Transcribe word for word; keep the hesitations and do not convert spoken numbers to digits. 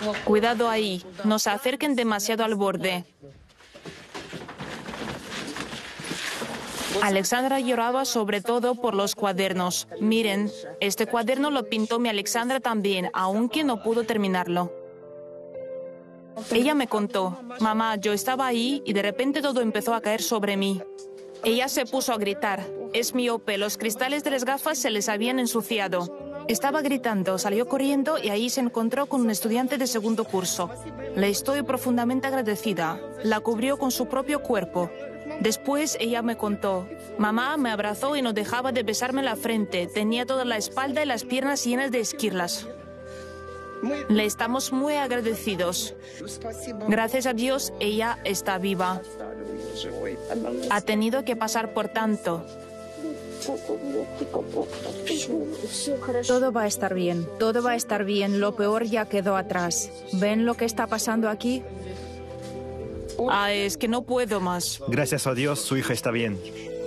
Cuidado ahí, no se acerquen demasiado al borde. Alexandra lloraba sobre todo por los cuadernos. Miren, este cuaderno lo pintó mi Alexandra también, aunque no pudo terminarlo. Ella me contó, mamá, yo estaba ahí y de repente todo empezó a caer sobre mí. Ella se puso a gritar, es miope, los cristales de las gafas se les habían ensuciado. Estaba gritando, salió corriendo y ahí se encontró con un estudiante de segundo curso. Le estoy profundamente agradecida. La cubrió con su propio cuerpo. Después ella me contó, mamá me abrazó y no dejaba de besarme la frente. Tenía toda la espalda y las piernas llenas de esquirlas. Le estamos muy agradecidos. Gracias a Dios, ella está viva. Ha tenido que pasar por tanto. Todo va a estar bien, todo va a estar bien. Lo peor ya quedó atrás. ¿Ven lo que está pasando aquí? Ah, es que no puedo más. Gracias a Dios, su hija está bien.